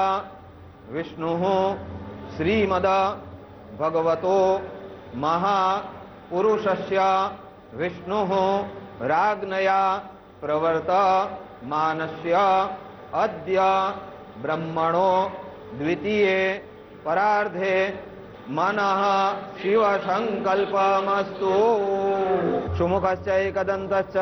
विष्णुः श्रीमद भगवतो महापुरुषस्य विष्णुः राज्ञया प्रवर्तमानस्य अद्य ब्रह्मणो द्वितीये परार्धे मनः शिव संकल्पमस्तु। सुमुखश्च एकदन्तश्च